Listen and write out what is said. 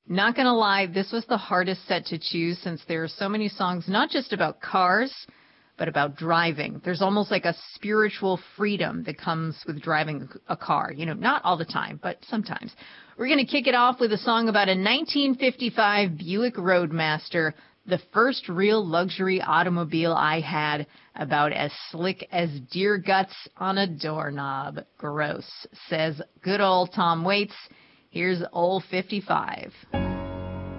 Not gonna lie, this was the hardest set to choose since there are so many songs not just about cars, but about driving. There's almost like a spiritual freedom that comes with driving a car. Not all the time, but sometimes. We're gonna kick it off with a song about a 1955 Buick Roadmaster, the first real luxury automobile I had, about as slick as deer guts on a doorknob. Gross, says good old Tom Waits. Here's Old 55.